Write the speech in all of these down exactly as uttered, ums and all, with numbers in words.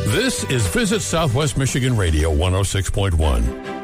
This is Visit Southwest Michigan Radio one oh six point one.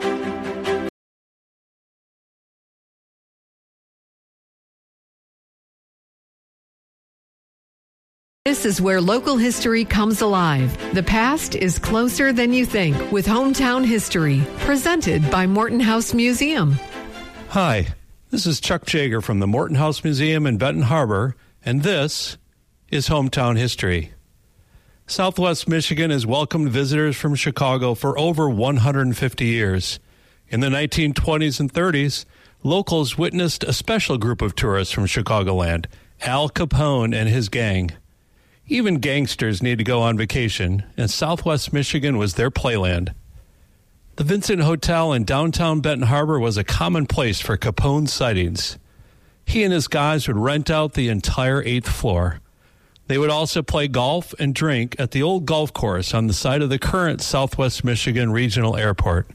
This is where local history comes alive. The past is closer than you think with Hometown History, presented by Morton House Museum. Hi, this is Chuck Jager from the Morton House Museum in Benton Harbor, and this is Hometown History. Southwest Michigan has welcomed visitors from Chicago for over one hundred fifty years. In the nineteen twenties and thirties, locals witnessed a special group of tourists from Chicagoland, Al Capone and his gang. Even gangsters need to go on vacation, and Southwest Michigan was their playland. The Vincent Hotel in downtown Benton Harbor was a common place for Capone sightings. He and his guys would rent out the entire eighth floor. They would also play golf and drink at the old golf course on the site of the current Southwest Michigan Regional Airport.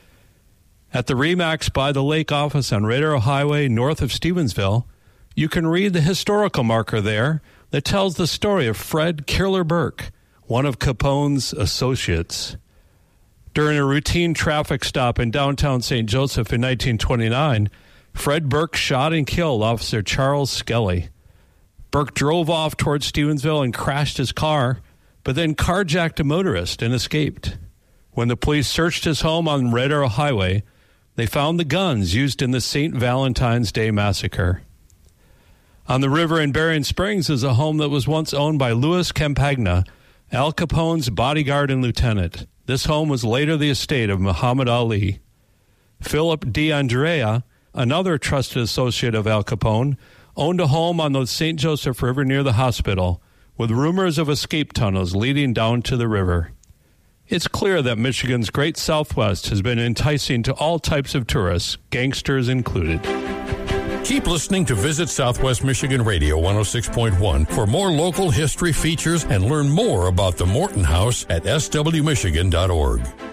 At the Remax by the Lake office on Red Arrow Highway north of Stevensville, you can read the historical marker there that tells the story of Fred Killer Burke, one of Capone's associates. During a routine traffic stop in downtown Saint Joseph in nineteen twenty-nine, Fred Burke shot and killed Officer Charles Skelly. Burke drove off towards Stevensville and crashed his car, but then carjacked a motorist and escaped. When the police searched his home on Red Arrow Highway, they found the guns used in the Saint Valentine's Day massacre. On the river in Berrien Springs is a home that was once owned by Louis Campagna, Al Capone's bodyguard and lieutenant. This home was later the estate of Muhammad Ali. Philip D'Andrea, another trusted associate of Al Capone, owned a home on the Saint Joseph River near the hospital, with rumors of escape tunnels leading down to the river. It's clear that Michigan's Great Southwest has been enticing to all types of tourists, gangsters included. Keep listening to Visit Southwest Michigan Radio one oh six point one for more local history features and learn more about the Morton House at s w michigan dot org.